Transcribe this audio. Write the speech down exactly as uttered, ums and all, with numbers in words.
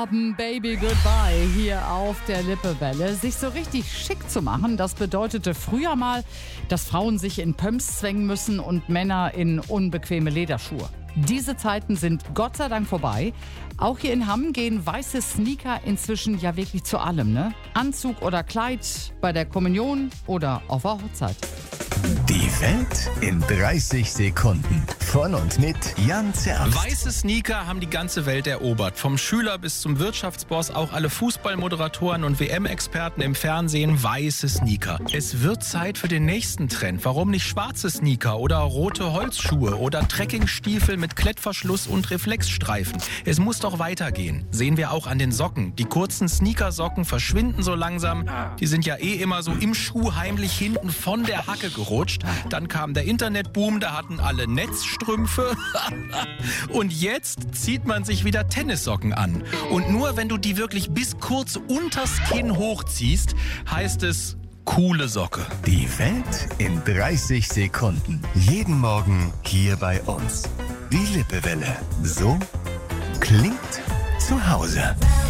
Baby Goodbye hier auf der Lippewelle. Sich so richtig schick zu machen, das bedeutete früher mal, dass Frauen sich in Pumps zwängen müssen und Männer in unbequeme Lederschuhe. Diese Zeiten sind Gott sei Dank vorbei. Auch hier in Hamm gehen weiße Sneaker inzwischen ja wirklich zu allem, ne? Anzug oder Kleid, bei der Kommunion oder auf der Hochzeit. Die Welt in dreißig Sekunden. Von und mit Jan Zerst. Weiße Sneaker haben die ganze Welt erobert. Vom Schüler bis zum Wirtschaftsboss, auch alle Fußballmoderatoren und W M-Experten im Fernsehen, weiße Sneaker. Es wird Zeit für den nächsten Trend. Warum nicht schwarze Sneaker oder rote Holzschuhe oder Trekkingstiefel mit Klettverschluss und Reflexstreifen? Es muss doch weitergehen. Sehen wir auch an den Socken. Die kurzen Sneakersocken verschwinden so langsam. Die sind ja eh immer so im Schuh heimlich hinten von der Hacke gerutscht. Dann kam der Internetboom, da hatten alle Netzstrümpfe. Und jetzt zieht man sich wieder Tennissocken an. Und nur wenn du die wirklich bis kurz unters Kinn hochziehst, heißt es coole Socke. Die Welt in dreißig Sekunden. Jeden Morgen hier bei uns. Die Lippewelle. So klingt zu Hause.